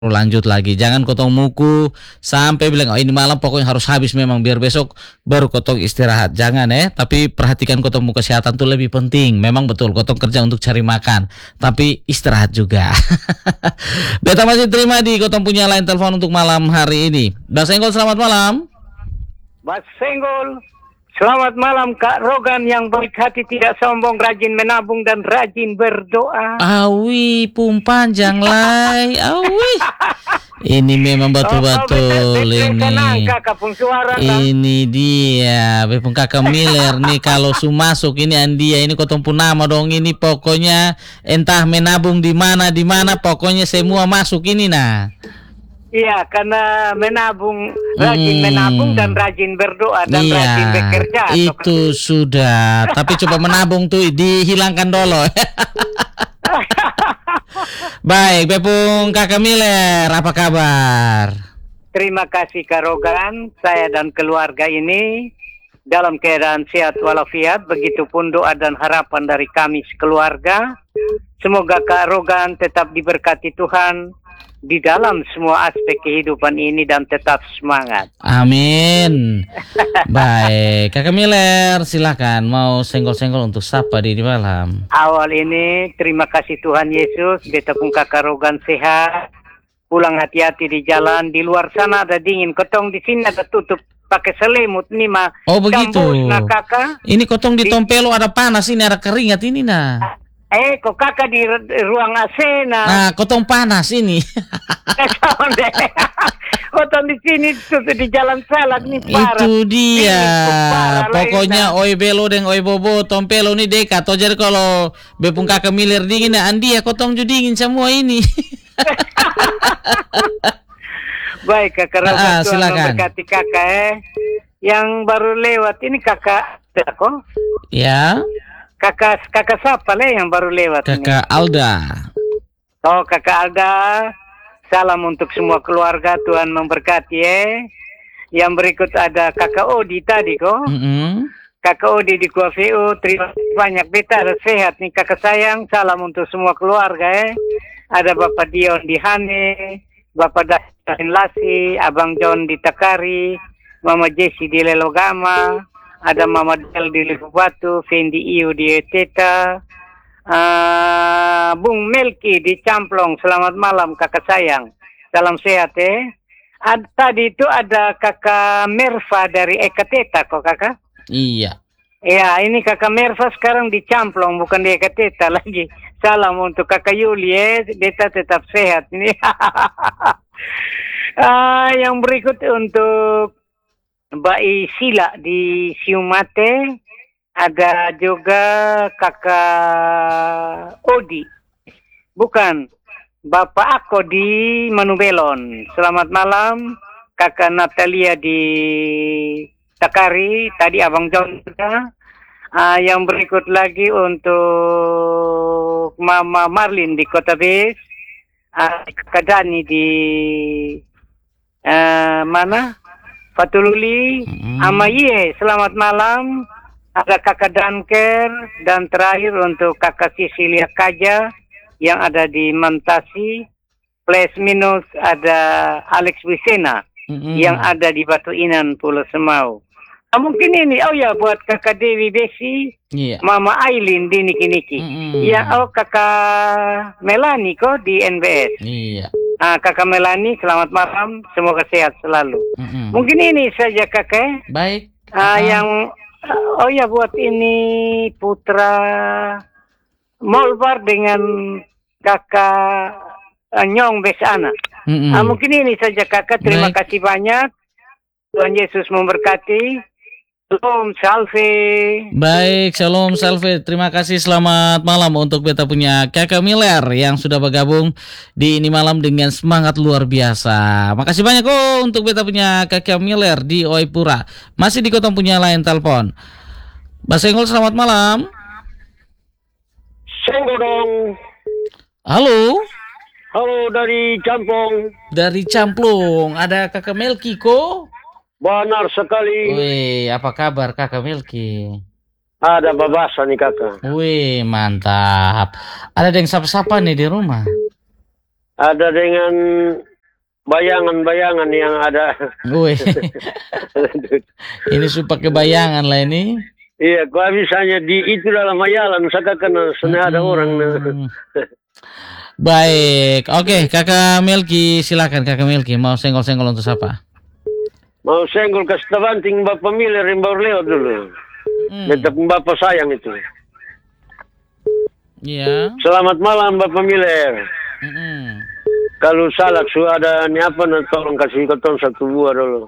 lanjut lagi. Jangan kotong muku sampai bilang, oh ini malam pokoknya harus habis memang biar besok baru kotong istirahat. Jangan tapi perhatikan kotong muka kesehatan tuh lebih penting. Memang betul kotong kerja untuk cari makan, tapi istirahat juga. Beta masih terima di kotong punya line telepon untuk malam hari ini. Bang Senggol, selamat malam. Mas Senggol, selamat malam Kak Rogan yang baik hati, tidak sombong, rajin menabung dan rajin berdoa. Awi pun panjang lai, awi. Ini memang betul-betul ini. Ini dia, bepung kakak Miller nih kalau su masuk ini Andia ini kotong pun nama dong ini pokoknya entah menabung di mana pokoknya semua masuk ini nah. Iya, karena rajin menabung dan rajin berdoa dan rajin bekerja. Itu sudah, tapi coba menabung tuh dihilangkan dulu. Baik, Bepung Kakak Miller, apa kabar? Terima kasih Kak Rogan, saya dan keluarga ini dalam keadaan sehat walafiat, begitupun doa dan harapan dari kami sekeluarga. Semoga Kak Rogan tetap diberkati Tuhan di dalam semua aspek kehidupan ini dan tetap semangat. Amin. Baik, Kakak Miller, silakan mau senggol-senggol untuk sapa di malam. Awal ini terima kasih Tuhan Yesus, beta pun Kakak Rogan sehat. Pulang hati-hati di jalan, di luar sana ada dingin. Kotong di sini ada tutup pakai selimut nih mah. Oh begitu. Nah Kakak. Ini kotong di Tompelo ada panas ini, ada keringat ini nah. Kok Kakak di ruang AC nah. Nah, kotong panas ini. Kotong di sini tuh di Jalan Salak nih parah. Itu dia. Pokoknya oi belo deng oi bobo Tompelo nih dekat. Oh jadi kalau bepung Kakak Miller dingin ya Andi ya kotong juga dingin semua ini. Baik Kakak Rogan, Tuhan silakan. memberkati Kakak Yang baru lewat ini Kakak kok? Ya. Kakak siapa yang baru lewat Kakak ini? Alda. Oh Kakak Alda, salam untuk semua keluarga, Tuhan memberkati Yang berikut ada Kakak Odi tadi kok. Kakak Odi di KVU, terima kasih banyak, beta ada sehat nih kakak sayang, salam untuk semua keluarga Ada Bapak Dion di Hane, Bapak Dahin Lasi, Abang John di Takari, Mama Jessie di Lelogama, ada Mama Del di Lipu Batu, Fendi Iu di Eteta, Bung Melki di Camplong. Selamat malam kakak sayang, salam sehat Tadi itu ada kakak Merva dari Ekateta kok kakak? Iya. Ya ini kakak Merva sekarang di Camplong bukan di Ekateta lagi. Salam untuk kakak Yuli beta tetap sehat ini. Yang berikut untuk Mbak Sila di Siumate, ada juga kakak Odi, bukan, Bapak Ako di Manubelon. Selamat malam, kakak Natalia di Takari, tadi Abang John. Yang berikut lagi untuk Mama Marlin di Kota Bes, kakak Dani di mana? Fatululi, Amaye, selamat malam. Ada kakak Danker dan terakhir untuk kakak Cecilia Kaja yang ada di Mantasi. Plus minus ada Alex Wisena yang ada di Batu Inan, Pulau Semau. Mungkin ini, buat kakak Dewi Besi, Mama Aileen di Niki-Niki. Kakak Melani kok di NBS. Iya. Kakak Melani, selamat malam, semoga sehat selalu. Mungkin ini saja kakak. Baik. Buat ini Putra Molbar dengan kakak Nyong Besana. Mungkin ini saja kakak, terima kasih banyak. Tuhan Yesus memberkati. Shalom Salve. Baik, Shalom Salve. Terima kasih, selamat malam untuk beta punya Kakak Miller yang sudah bergabung di ini malam dengan semangat luar biasa. Makasih banyak untuk beta punya Kakak Miller di Oipura. Masih di kota punya line telepon. Mas Senggol, selamat malam. Senggol dong. Halo. Halo dari Camplong. Dari Camplong, ada Kakak Melki kok? Benar sekali. Wih, apa kabar Kakak Melki? Ada babasa nih kakak. Wih, mantap. Ada yang sapa-sapa nih di rumah? Ada dengan bayangan-bayangan yang ada. Wih. Ini supaya kebayangan lah ini. Iya, kalau misalnya di itu dalam hayalan, saya kena ada orang. Baik, oke, Kakak Melki, silakan Kakak Melki, mau senggol-senggol untuk siapa? Mau senggol ke Stabanting Bapak Miller yang baru lewat dulu. Tetap Bapak sayang itu. Iya. Selamat malam Bapak Miller. Kalau salak sudah ada ni apa, tolong kasih kotong 1 buah dulu.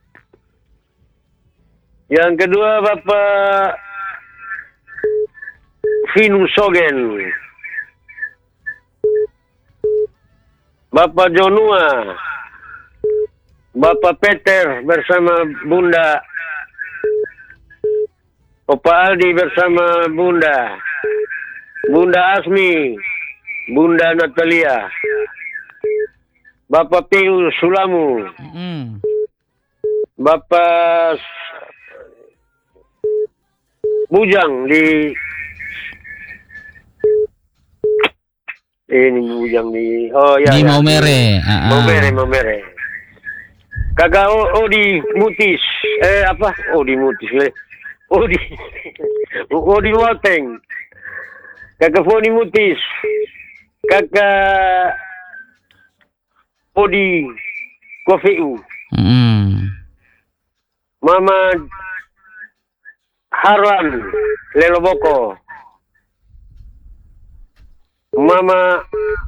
Yang kedua Bapak Vinu Sogen, Bapak Jonua, Bapak Peter bersama Bunda, Opa Aldi bersama Bunda, Bunda Asmi, Bunda Natalia, Bapak Piu Sulamu, Bapak Bujang di ini Bujang di di Maumere. Maumere. Kakak Odi Mutis. Odi Mutis le. Odi Wateng. Kakak Foni Mutis. Kakak Odi Kofiu. Mama Harwan Leloboko. Mama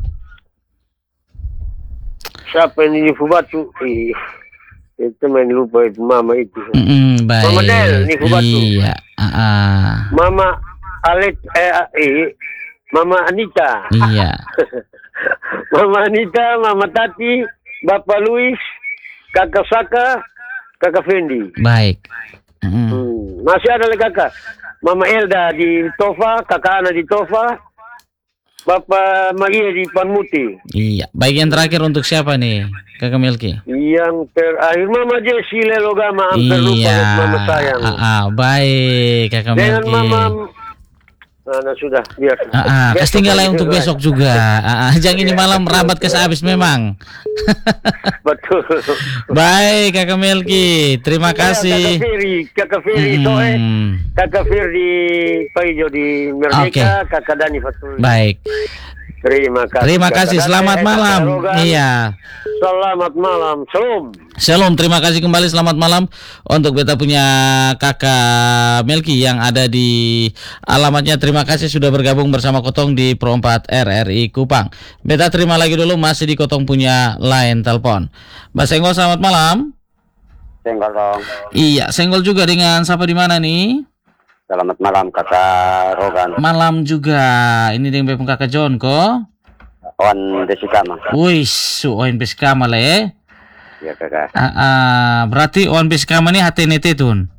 siapa ini Fubatu? Itu main lupa itu mama itu. Baik. Mama Del ini Fubatu. Iya. Mama Alet Mama Anita. Iya. Mama Anita, Mama Tati, Bapak Luis, Kakak Saka, Kakak Fendi. Baik. Masih ada lagi kakak. Mama Elda di Tofa, Kakak Ana di Tofa, Bapak Maria di Panmuti. Iya. Baik, yang terakhir untuk siapa nih, Kakak Melki? Yang terakhir Mama Jessi Lelogama, hampir lupa Mama sayang. Baik, Kakak Melki. Dengan Mama sudah biar. Tinggal untuk besok juga. Jangan ini malam merambat ke sehabis memang. Betul. Baik, Kakak Melki, terima kasih. Kakak Firi, Kakak Firdi Paijo di Merdeka, Kakak Dani Fatul. Baik. Terima kasih. Selamat malam. Iya. Selamat malam. Shalom. Terima kasih kembali. Selamat malam untuk beta punya Kakak Melki yang ada di alamatnya. Terima kasih sudah bergabung bersama Kotong di Pro 4 RRI Kupang. Beta terima lagi dulu, masih di Kotong punya line telepon. Mbak Senggol, selamat malam. Senggol dong. Iya, Senggol juga dengan siapa di mana nih? Selamat malam Kakak Rogan. Malam juga. Ini dengan Kakak John kok. Oan Besikama. Wih, Oan Besikama lah ya. Iya Kakak. Berarti Oan Besikama ini HTNT tun.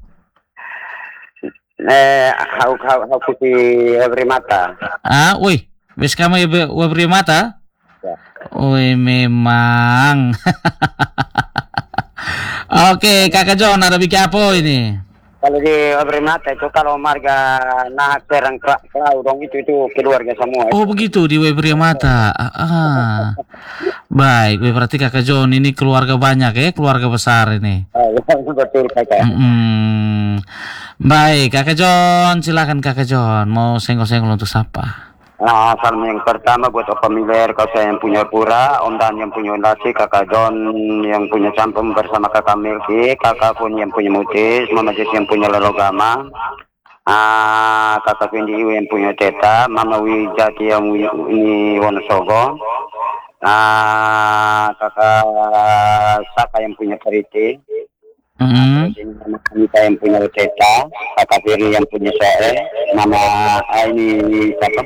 Hau putih every mata. Wih, Besikama every mata. Ya. Wih, memang. Oke, Kakak John ada bikin apa ini? Kalau di every mata itu kalau marga nahak terang kau dong itu keluarga semua. Oh begitu di Webri Mata. Baik, berarti Kakak John ini keluarga banyak ya, keluarga besar ini. Betul Kakak. Baik, Kakak John, silakan Kakak John, mau senggol-senggol untuk siapa? Salam yang pertama buat Opa Miller, kau saya yang punya pura, Om Dan yang punya nasi, Kakak John yang punya campur bersama Kakak Melki, Kakak pun yang punya mutis, Mama Jess yang punya lelogama, Kakak Fendi yang punya teta, Mama Wijati yang ini Wonosobo, Kakak Saka yang punya Kariti, Mama Anita yang punya teta, Kakak Firi yang punya soe, Mama ini siapa?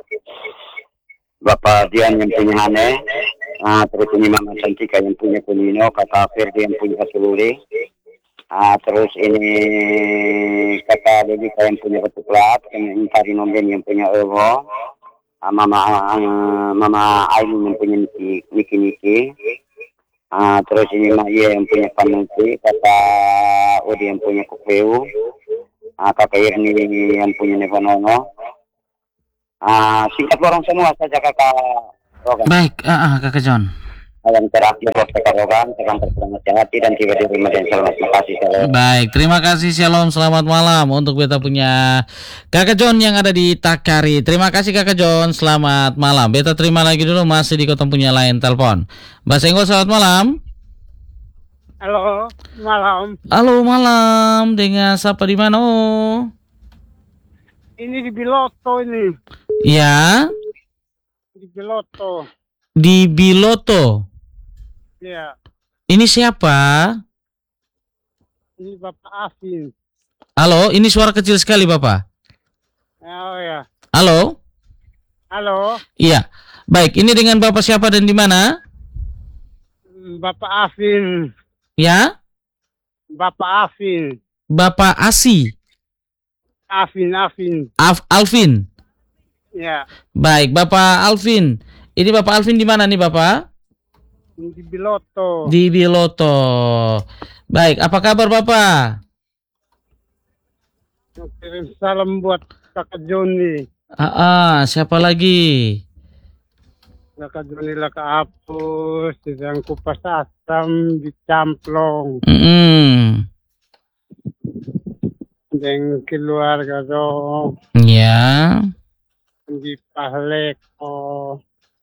Bapak Dian yang punya Hane, terus ini Mama Cantika yang punya Kunino, Kakak Ferdi yang punya Hasuluri, terus ini Kakak Dedika yang punya Ketuklat, ini Tari Nomben yang punya Evo, Mama Aileen yang punya Niki, terus ini Maya yang punya Panuti, Kakak Odi yang punya Kupeu, Kakak Irni yang punya Nevonono. Singkat orang semua saja Kakak Rogan. Baik, Kakak John. Yang terakhir waktu karogan, sekarang berselamat hati dan tiba di rumah dan selamat. Terima kasih. Shalom. Baik, terima kasih, shalom, selamat malam untuk beta punya Kakak John yang ada di Takari. Terima kasih Kakak John, selamat malam. Beta terima lagi dulu, masih di kota punya lain telepon. Mbak Senggo, selamat malam. Halo, malam. Halo malam, dengan siapa di mana? Oh, Ini di Biloto ini. ya, Di Biloto. di Biloto. Ya, Ini siapa? ini Bapak Afin. Halo, ini suara kecil sekali Bapak. Oh ya. Halo? Halo, Iya. Baik, ini dengan Bapak siapa dan di mana? Bapak Afin. Ya? Bapak Afin. Bapak Asi. Afin. Alvin. Ya, Baik, Bapak Alvin. Ini Bapak Alvin di mana nih Bapak? di Biloto. Di Biloto. Baik, apa kabar Bapak? Kirim salam buat Kakak Joni. Siapa lagi? Kakak Joni lah Apus, sedang kupas asam di Camplong. Dan keluarga dong Ya. di Pahleko.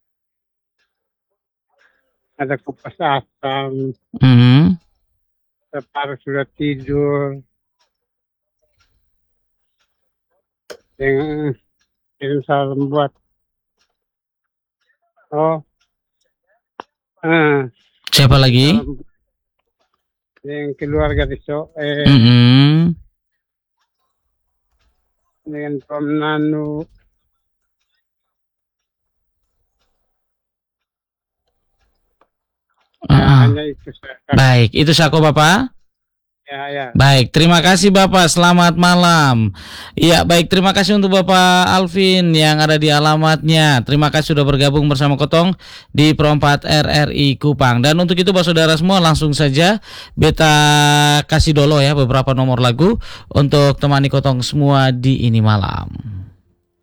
Ada kupas asam. Separuh sudah tidur. Yang kirim salam buat. Siapa lagi? Yang keluarga di Soe. Dengan Tom Nanu. Hanya itu saja. Baik, itu Sako Bapak. Ya. Baik, terima kasih Bapak. Selamat malam. Iya, baik, terima kasih untuk Bapak Alvin yang ada di alamatnya. Terima kasih sudah bergabung bersama Kotong di Perempat RRI Kupang. Dan untuk itu Bapak Saudara semua, langsung saja beta kasih dulu ya beberapa nomor lagu untuk temani Kotong semua di ini malam.